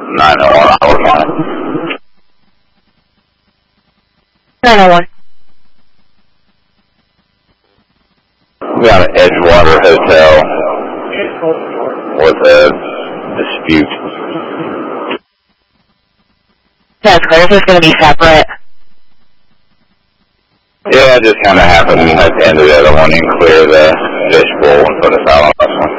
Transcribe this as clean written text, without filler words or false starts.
901 Howard County. 901. We got an Edgewater Hotel with a dispute. That's clear. Is this going to be separate? Yeah, it just kind of happened at the end of the other one. You can clear the fishbowl and put us out on